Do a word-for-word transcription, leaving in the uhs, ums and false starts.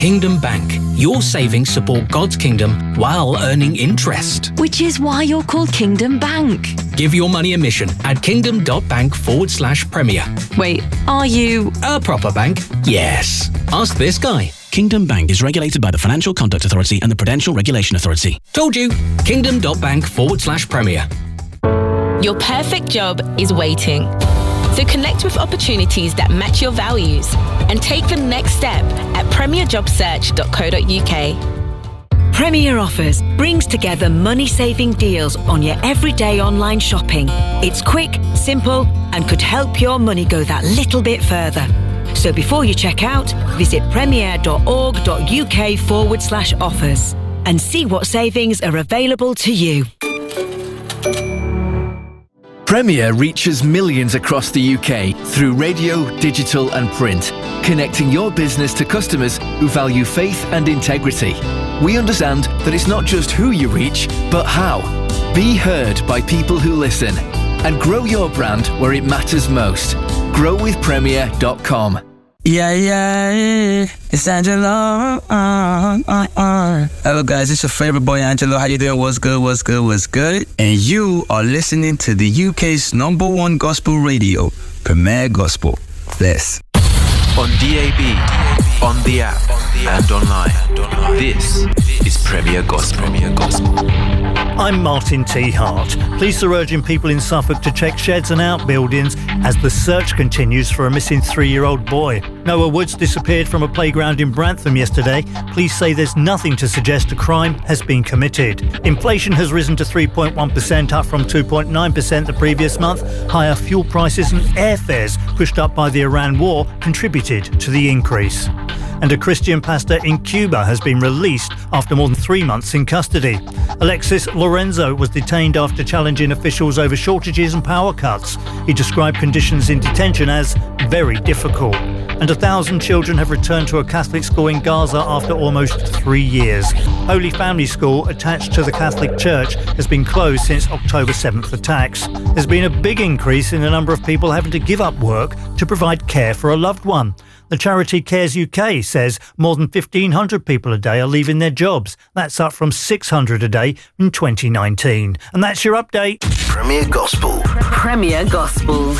Kingdom Bank. Your savings support God's kingdom while earning interest. Which is why you're called Kingdom Bank. Give your money a mission at kingdom.bank forward slash premier. Wait, are you... A proper bank? Yes. Ask this guy. Kingdom Bank is regulated by the Financial Conduct Authority and the Prudential Regulation Authority. Told you. Kingdom.bank forward slash premier. Your perfect job is waiting. So connect with opportunities that match your values and take the next step at premier job search dot co dot uk. Premier Offers brings together money-saving deals on your everyday online shopping. It's quick, simple, and could help your money go that little bit further. So before you check out, visit premier.org.uk forward slash offers and see what savings are available to you. Premier reaches millions across the U K through radio, digital and print, connecting your business to customers who value faith and integrity. We understand that it's not just who you reach, but how. Be heard by people who listen and grow your brand where it matters most. grow with premier dot com. Yeah, yeah, yeah, it's Angelo. Uh, uh, uh. Hello guys, it's your favorite boy Angelo. How you doing? What's good, what's good, what's good? And you are listening to the U K's number one gospel radio, Premier Gospel. Bless. On D A B, on the app, and online. This is Premier Gospel. Premier Gospel. I'm Martin T. Hart. Police are urging people in Suffolk to check sheds and outbuildings as the search continues for a missing three-year-old boy. Noah Woods disappeared from a playground in Brantham yesterday. Police say there's nothing to suggest a crime has been committed. Inflation has risen to three point one percent, up from two point nine percent the previous month. Higher fuel prices and airfares, pushed up by the Iran war, contributed to the increase. And a Christian pastor in Cuba has been released after more than three months in custody. Alexis Lorenzo was detained after challenging officials over shortages and power cuts. He described conditions in detention as very difficult. And a thousand children have returned to a Catholic school in Gaza after almost three years. Holy Family School, attached to the Catholic Church, has been closed since October seventh attacks. There's been a big increase in the number of people having to give up work to provide care for a loved one. The charity Cares U K says more than fifteen hundred people a day are leaving their jobs. That's up from six hundred a day in twenty nineteen. And that's your update. Premier Gospel. Premier Gospels.